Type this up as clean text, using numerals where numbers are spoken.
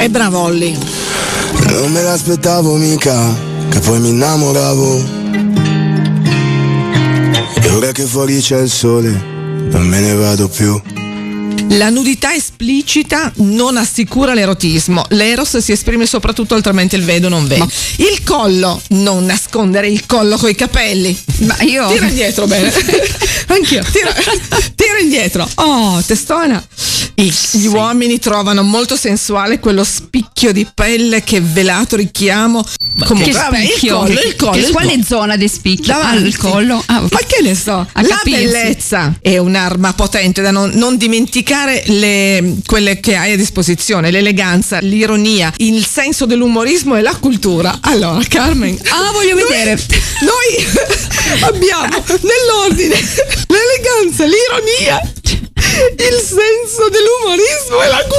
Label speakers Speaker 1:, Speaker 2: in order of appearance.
Speaker 1: E Bravolli.
Speaker 2: Non me l'aspettavo mica, che poi mi innamoravo. E ora che fuori c'è il sole, non me ne vado più.
Speaker 1: La nudità esplicita non assicura l'erotismo. L'eros si esprime soprattutto altrimenti il vedo non vede. Il collo, non nascondere il collo coi capelli.
Speaker 3: Ma io
Speaker 1: tira indietro, bene. Anch'io. Tira indietro. Oh, testona. Gli uomini trovano molto sensuale quello spicchio di pelle che velato richiamo. Comunque, vabbè, il collo.
Speaker 3: Quale zona di spicchio?
Speaker 1: Davanti.
Speaker 3: Il collo.
Speaker 1: Ma che ne so? La bellezza è un'arma potente da non dimenticare, quelle che hai a disposizione, l'eleganza, l'ironia, il senso dell'umorismo e la cultura. Allora, Carmen,
Speaker 3: voglio vedere.
Speaker 1: Noi abbiamo nell'ordine l'eleganza, l'ironia, il senso dell'umorismo e la